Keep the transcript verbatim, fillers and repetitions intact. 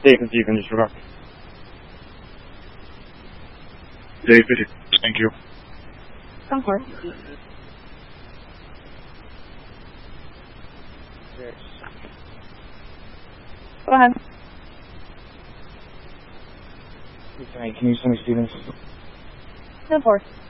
taken, so you can disregard. David, thank you. Come for it. Go ahead. Can you send me Stevens? Go for it.